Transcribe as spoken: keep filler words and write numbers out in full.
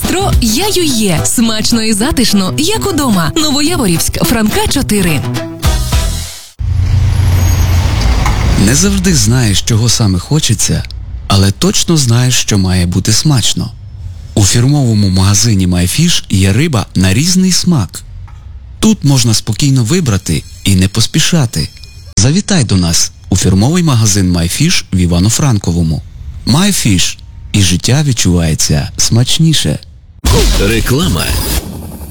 Бістро «Яю є». Смачно і затишно, як удома. Новояворівськ, Франка, чотири. Не завжди знаєш, чого саме хочеться, але точно знаєш, що має бути смачно. У фірмовому магазині MyFish є риба на різний смак. Тут можна спокійно вибрати і не поспішати. Завітай до нас у фірмовий магазин MyFish в Івано-Франковому. MyFish. І життя відчувається смачніше. Реклама.